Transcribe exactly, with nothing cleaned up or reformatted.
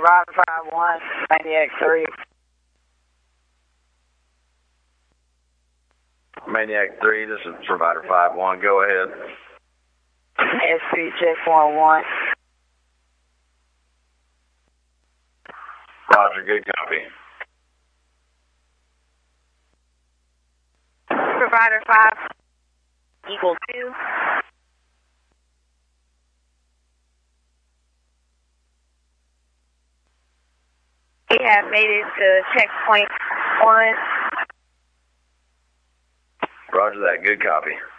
Provider five one, Maniac three. Maniac three, this is Provider five one, go ahead. S P check one one. Roger, good copy. Provider five, Eagle two. We have made it to checkpoint one. Roger that, good copy.